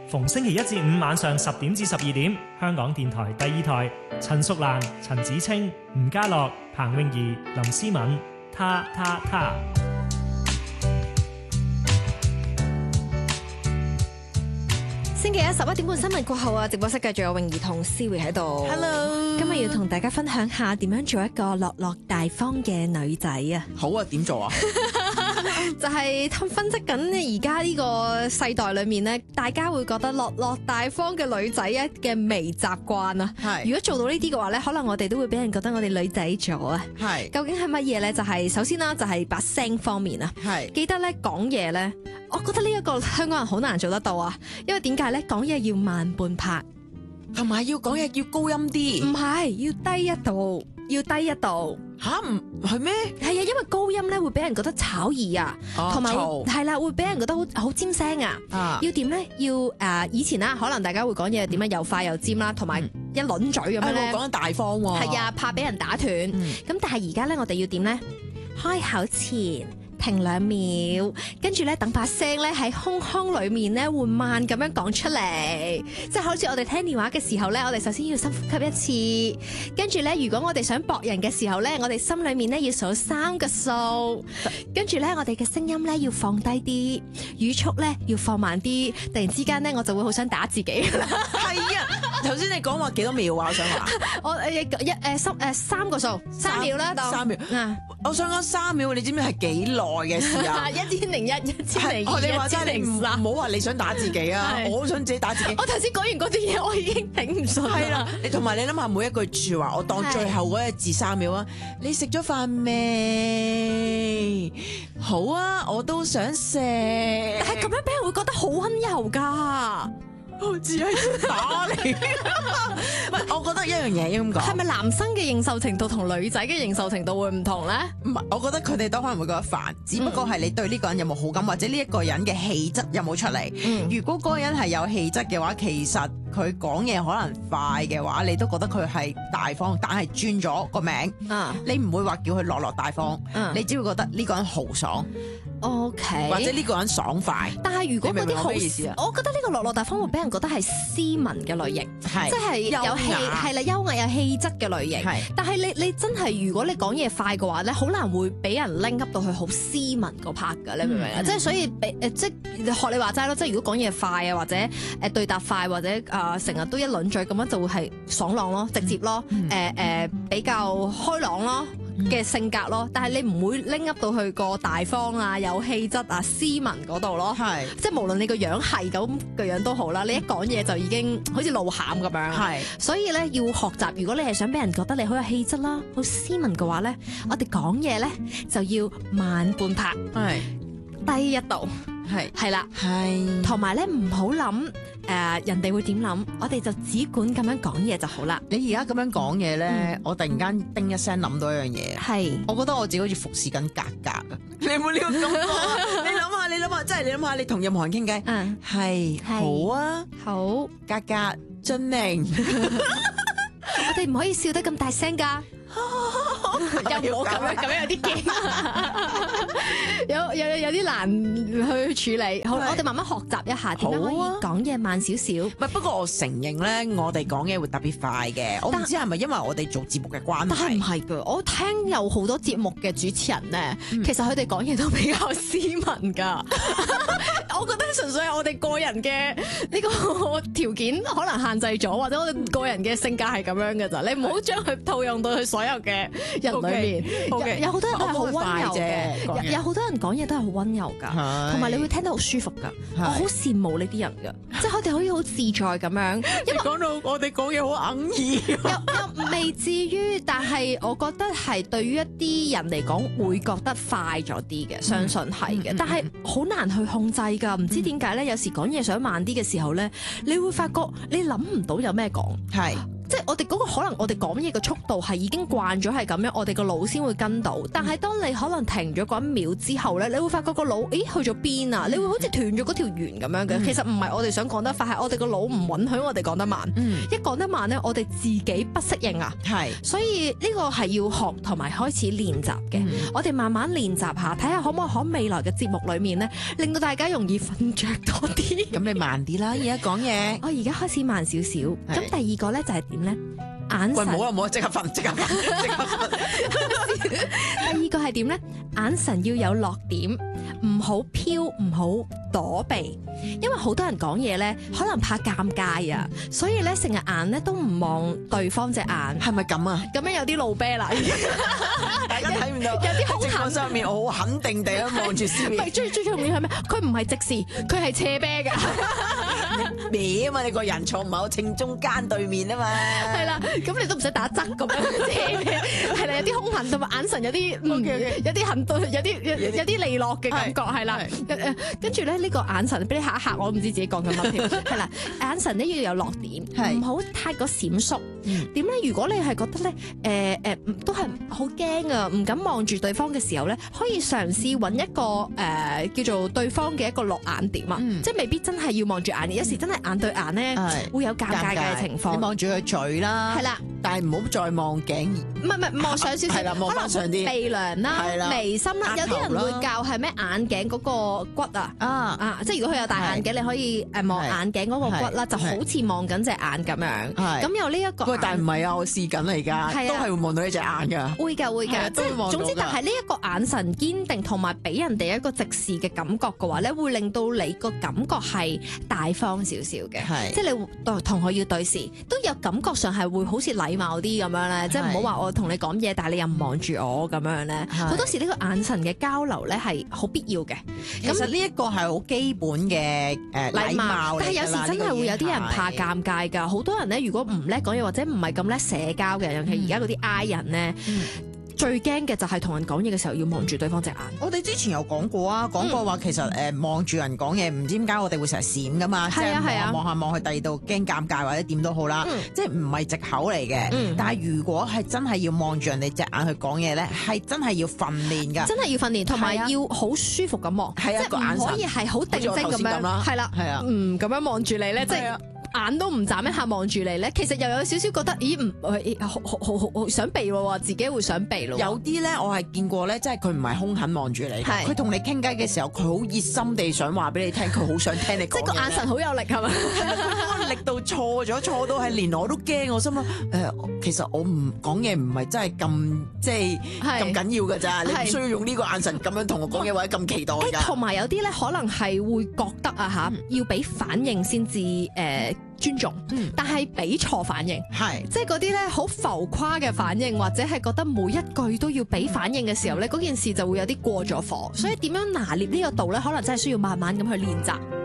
逢星期一至五晚上10點至12點，香港電台第2台，陳淑蘭、陳子清、吳家樂、彭詠儀、林思敏，他。 星期一11點半新聞過後啊，直播室繼續有泳兒同 Siri 喺度。 Hello， 今日要同大家分享下點樣做一個落落大方嘅女仔啊！ 好啊，點做啊？ 就係分析緊而家呢個世代裏面咧，大家會覺得落落大方嘅女仔嘅微習慣啊。 係如果做到呢啲嘅話咧，可能我哋都會俾人覺得我哋女仔咗啊。 係究竟係乜嘢咧？就係首先啦，就係把聲方面啊。 係記得咧講嘢咧，我覺得呢一個香港人好難做得到啊。因為點解咧？講嘢要慢半拍， 同埋要講嘢要高音啲。 唔係要低一度，要低一度。 吓，唔係咩？ 係啊，因為高音咧會俾人覺得吵耳啊，同埋嘈係啦，會俾人覺得好尖聲啊。 啊要點咧？要以前啦，可能大家會講嘢點樣又快又尖啦，同埋一輪嘴咁樣咧。 我講緊大方喎。 係啊，怕俾人打斷。咁但係而家咧，我哋要點咧？開口前停2秒，跟住咧等把聲咧喺空腔裏面咧緩慢咁樣講出嚟，即係好似我哋聽電話嘅時候咧，我哋首先要深呼吸1次，跟住咧如果我哋想駁人嘅時候咧，我哋心裏面咧要數3個數，跟住咧我哋嘅聲音咧要放低啲，語速咧要放慢啲，突然之間咧我就會好想打自己。 係啊，頭先你講話幾多秒啊？我想話我3個數3秒啦，當 3秒啊。 我想講3秒，你知唔知係幾耐嘅事啊 1001、1002、 我哋話真係你唔 1003。 好話你想打自己啊！ 係我好想自己打自己。 我頭先講完嗰段嘢，我已經頂唔順啦。 係啦，你同埋你諗下每一句説話，我當最後嗰一字3秒啊！你食咗飯未？好啊，我都想食。 但係咁樣俾人會覺得好温柔㗎。 好似係打你。唔係，我覺得一樣嘢應該咁講。 係咪男生嘅認受程度同女仔嘅認受程度會唔同咧？ 唔係，我覺得佢哋都可能會覺得煩，只不過係你對呢個人有冇好感，或者呢一個人嘅氣質有冇出嚟。如果嗰個人係有氣質嘅話，其實佢講嘢可能快嘅話，你都覺得佢係大方，但係轉咗個名， 啊你唔會話叫佢落落大方，你只會覺得呢個人豪爽， ，OK， 或者呢個人爽快。 但係如果嗰啲你明唔明我好， 咩意思啊我覺得呢個落落大方會俾人覺得係斯文嘅類型， 係即係有氣優雅係啦，優雅有氣質嘅類型。 係但係你真係如果你講嘢快嘅話咧，好難會俾人拎 up 到去好斯文嗰 part 㗎，你明唔明啊？即係所以即係學你話齋咯，即係如果講嘢快啊，或者對答快，或者成日都一輪嘴咁樣，就會係爽朗咯、直接咯、比較開朗咯嘅性格咯。但係你唔會拎 up 到去個大方啊、有氣質啊、斯文嗰度咯。 係即係無論你個樣係咁個樣都好啦，你一講嘢就已經好似露餡咁樣。 係所以咧要學習，如果你係想俾人覺得你好有氣質啦、好斯文嘅話咧，我哋講嘢咧就要慢半拍， 係低一度， 係係啦， 係同埋咧唔好諗人哋會點諗，我哋就只管咁樣講嘢就好啦。 你而家咁樣講嘢咧，我突然間叮一聲諗到一樣嘢。 係我覺得我自己好似服侍緊格格啊！你有冇呢個感覺啊？你諗下，即係你諗下，你同任何人傾偈， 嗯， 係好啊， 好，我格格俊明， 哋唔可以笑得咁大聲㗎。又唔好咁樣有啲驚，有啲難去處理。好，我哋慢慢學習一下點樣可以講嘢慢少少。 唔係，不過我承認咧，我哋講嘢會特別快嘅。我唔知係咪因為我哋做節目嘅關但係唔係。 係㗎，我聽有好多節目嘅主持人咧，其實佢哋講嘢都比較斯文㗎。我覺得純粹係我哋個人嘅呢個條件可能限制咗，或者我哋個人嘅性格係咁樣嘅咋。你唔好將佢套用到去所有嘅人裏面。 OK， 有好多人都係好溫柔我幫佢快啫講嘢嘅，有好多人講嘢都係好溫柔㗎， 係同埋你會聽得好舒服㗎。我好羨慕呢啲人㗎，即係佢哋可以好自在咁樣。因為講到我哋講嘢好哽耳。 又未至於，但係我覺得係對於一啲人嚟講會覺得快咗啲嘅，相信係嘅。但係好難去控制㗎，唔知點解咧？有時講嘢想慢啲嘅時候咧，你會發覺你諗唔到有咩講。 係即係我哋嗰個可能我哋講嘢嘅速度係已經慣咗係咁樣，我哋個腦先會跟到。但係當你可能停咗嗰一秒之後咧，你會發覺個腦，咦去咗邊啊？你會好似斷咗嗰條弦咁樣嘅。其實唔係我哋想講得快，係我哋個腦唔允許我哋講得慢。一講得慢咧，我哋自己不適應啊。 係， 所以呢個係要學同埋開始練習嘅。我哋慢慢練習下，睇下可唔可以喺未來嘅節目裏面咧，令到大家容易瞓着多啲。 咁你慢啲啦，而家講嘢。 我而家開始慢少少。咁第二個咧就係點咧？眼神。 喂，唔好啦，唔好啦，即刻瞓，即刻瞓，即刻瞓。 第二個係點咧？眼神要有落點，唔好飄，唔好躲避。因為好多人講嘢咧，可能怕尷尬啊，所以咧成日眼咧都唔望對方隻眼。 係咪咁啊？ 咁樣有啲露啤啦， 大家睇唔到， 有啲好直播上面我好肯定地咁望住 Siri。 唔係最重要係咩？佢唔係直視，佢係斜啤㗎。 歪啊嘛，你個人坐唔係好正中間對面啊嘛。 係啦，咁你都唔使打側咁樣斜啤，係啦，有啲兇狠同埋眼神有啲有啲狠對，有啲利落嘅感覺係啦。跟住咧呢個眼神俾你嚇一嚇，我唔知自己講緊乜添。係啦，眼神咧要有落點，唔好太過閃縮。點咧？如果你係覺得咧都係好驚啊，唔敢望住對方嘅時候咧，可以嘗試揾一個叫做對方嘅一個落眼點啊，即係未必真係要望住眼，有時真係眼對眼咧會有尷尬嘅情況。 你望住佢嘴啦， 係啦， 但係唔好再望頸， 唔係望上少少， 係啦，望翻上啲鼻梁啦、眉心啦，有啲人會教係咩眼頸嗰個骨啊，即係如果佢有戴眼鏡，你可以望眼頸嗰個骨啦，就好似望緊隻眼咁樣。咁有呢一個， 但係唔係啊，我試緊啦而家，都係會望到呢隻眼㗎。 會㗎，即係總之，但係呢一個眼神堅定同埋俾人哋一個直視嘅感覺嘅話咧，會令到你個感覺係大方少少嘅，即係你同佢要對視，都有感覺上係會好似禮貌啲咁樣咧，即係唔好話我同你講嘢，但係你又唔望住我咁樣咧。好多時呢個眼神嘅交流咧係好必要嘅。 其實呢一個係好基本嘅禮貌， 但係有時真係會有啲人怕尷尬㗎。好多人咧，如果唔叻講嘢或者唔係咁叻社交嘅，尤其而家嗰啲 I 人咧。最驚嘅就係同人講嘢嘅時候要望住對方隻眼。 我哋之前有講過啊，講過話其實望住人講嘢，唔知點解我哋會成日閃噶嘛，即係望下望去第二度驚尷尬或者點都好啦，即係唔係藉口嚟嘅。但係如果係真係要望住人哋隻眼去講嘢咧，係真係要訓練㗎。 真係要訓練，同埋要好舒服咁望，即係唔可以係好定睛咁樣。係啦，咁樣望住你咧，即係。眼都唔眨一下望住你咧，其實又有少少覺得，好想避喎，自己會想避咯。 有啲咧，我係見過咧，即係佢唔係兇狠望住你，佢同你傾偈嘅時候，佢好熱心地想話俾你聽，佢好想聽你講嘢。 即係個眼神好有力係咪？ 嗰個力度錯到係連我都驚，我心諗其實我唔講嘢唔係真係咁即係咁緊要㗎咋，你唔需要用呢個眼神咁樣同我講嘢或者咁期待㗎。 同埋有啲咧，可能係會覺得啊要俾反應先至尊重，但係俾錯反應，即係嗰啲咧好浮誇嘅反應，或者係覺得每一句都要俾反應嘅時候咧，嗰件事就會有啲過咗火，所以點樣拿捏呢個度咧，可能真係需要慢慢咁去練習。